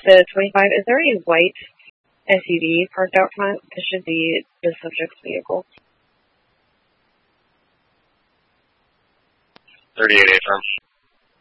to 25, is there a white SUV parked out front? This should be the subject's vehicle. 38A firm.